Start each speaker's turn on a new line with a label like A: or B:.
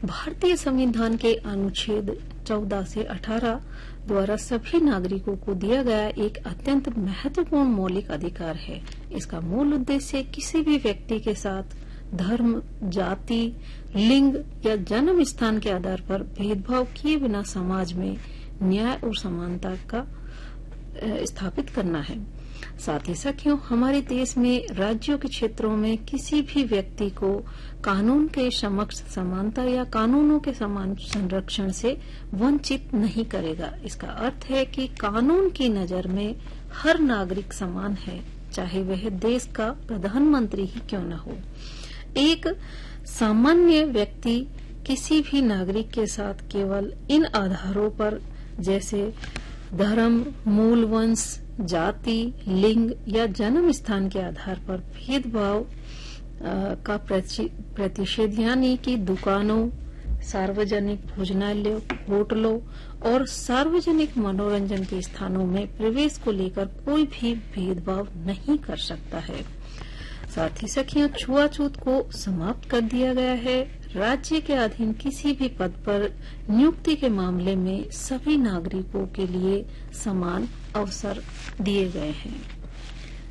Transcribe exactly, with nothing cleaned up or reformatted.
A: भारतीय संविधान के अनुच्छेद चौदह से अठारह द्वारा सभी नागरिकों को दिया गया एक अत्यंत महत्वपूर्ण मौलिक अधिकार है। इसका मूल उद्देश्य किसी भी व्यक्ति के साथ धर्म, जाति, लिंग या जन्म स्थान के आधार पर भेदभाव किए बिना समाज में न्याय और समानता का स्थापित करना है। साथ ही सखियों, हमारे देश में राज्यों के क्षेत्रों में किसी भी व्यक्ति को कानून के समक्ष समानता या कानूनों के समान संरक्षण से वंचित नहीं करेगा। इसका अर्थ है कि कानून की नजर में हर नागरिक समान है, चाहे वह देश का प्रधानमंत्री ही क्यों न हो। एक सामान्य व्यक्ति किसी भी नागरिक के साथ केवल इन आधारों पर जैसे धर्म, मूल वंश, जाति, लिंग या जन्म स्थान के आधार पर भेदभाव का प्रतिषेध यानी कि दुकानों, सार्वजनिक भोजनालयों, होटलों और सार्वजनिक मनोरंजन के स्थानों में प्रवेश को लेकर कोई भी भेदभाव नहीं कर सकता है। साथ ही सखियों, छुआछूत को समाप्त कर दिया गया है। राज्य के अधीन किसी भी पद पर नियुक्ति के मामले में सभी नागरिकों के लिए समान अवसर दिए गए हैं।